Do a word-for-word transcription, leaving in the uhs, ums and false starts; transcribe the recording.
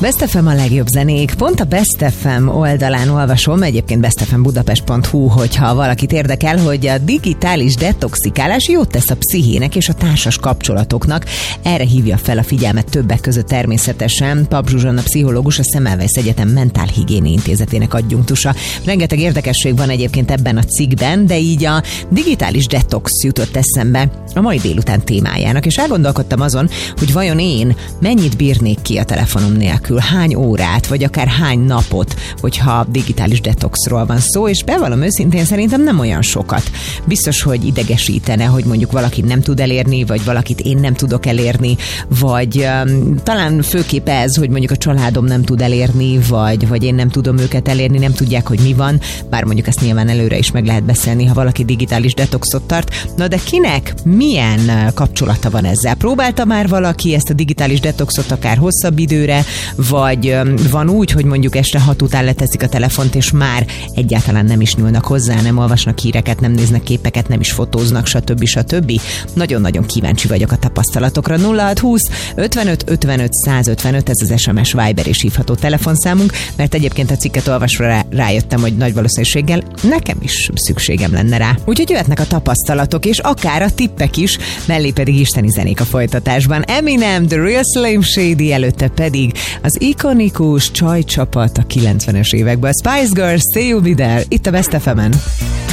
Best ef em a legjobb zenék. Pont a Best ef em oldalán olvasom, egyébként best f m budapest pont h u, hogyha valakit érdekel, hogy a digitális detoxikálás jót tesz a pszichének és a társas kapcsolatoknak. Erre hívja fel a figyelmet többek között természetesen Pap Zsuzsanna pszichológus, a Semmelweis Egyetem Mentálhigiéni Intézetének adjunktusa. Rengeteg érdekesség van egyébként ebben a cikkben, de így a digitális detox jutott eszembe a mai délután témájának, és elgondolkodtam azon, hogy vajon én mennyit bírnék ki a telefonom nélkül, hány órát, vagy akár hány napot, hogyha digitális detoxról van szó, és bevallom őszintén, szerintem nem olyan sokat. Biztos, hogy idegesítene, hogy mondjuk valaki nem tud elérni, vagy valakit én nem tudok elérni, vagy um, talán főképp ez, hogy mondjuk a családom nem tud elérni, vagy, vagy én nem tudom őket elérni, nem tudják, hogy mi van, bár mondjuk ezt nyilván előre is meg lehet beszélni, ha valaki digitális detoxot tart. Na de kinek milyen kapcsolata van ezzel? Próbálta már valaki ezt a digitális detoxot akár hosszabb időre, vagy van úgy, hogy mondjuk este hat után leteszik a telefont, és már egyáltalán nem is nyúlnak hozzá, nem olvasnak híreket, nem néznek képeket, nem is fotóznak, stb. stb. Nagyon-nagyon kíváncsi vagyok a tapasztalatokra. nulla hat húsz ötvenöt ötvenöt százötvenöt, ez az es em es, Viber és hívható telefonszámunk, mert egyébként a cikket olvasva rá, rájöttem, hogy nagy valószínűséggel nekem is szükségem lenne rá. Úgyhogy jöhetnek a tapasztalatok, és akár a tippek is, mellé pedig isteni zenék a folytatásban. Eminem, The Real Slim Shady, előtte pedig az ikonikus csajcsapat a kilencvenes években. Spice Girls, Stay You Be There, itt a Best ef emen.